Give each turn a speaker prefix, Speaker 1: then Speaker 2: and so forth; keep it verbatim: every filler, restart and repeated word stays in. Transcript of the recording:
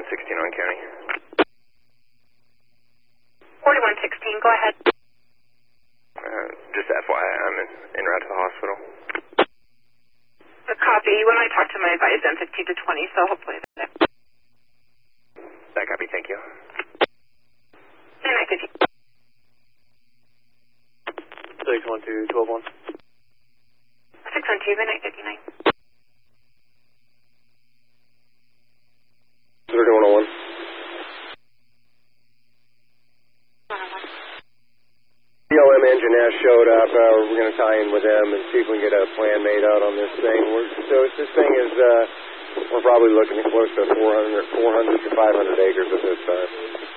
Speaker 1: sixteen on county.
Speaker 2: forty-one sixteen, go ahead.
Speaker 1: Uh, just F Y I, I'm in, en route to the hospital.
Speaker 2: A copy. When I talked to my advisor, I'm fifteen to twenty, so hopefully that's it.
Speaker 1: That copy, thank you.
Speaker 2: And I could...
Speaker 3: six one two, twelve one.
Speaker 2: six one two, midnight fifty-nine.
Speaker 3: thirty-one oh one. B L M engine has showed up. Uh, we're going to tie in with them and see if we can get a plan made out on this thing. We're, so this thing is, uh, we're probably looking at close to four hundred, four hundred to five hundred acres at this time.